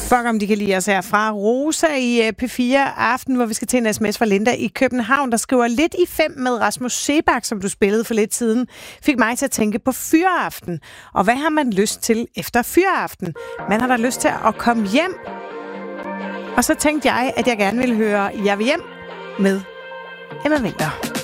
Fuck om de kan lide os her fra Rosa i P4 Aften, hvor vi skal til en sms fra Linda i København, der skriver: lidt i 5 med Rasmus Seebach, som du spillede for lidt siden, fik mig til at tænke på fyreaften. Og hvad har man lyst til efter fyreaften? Man har da lyst til at komme hjem. Og så tænkte jeg, at jeg gerne ville høre Jeg vil hjem med Emma Winther.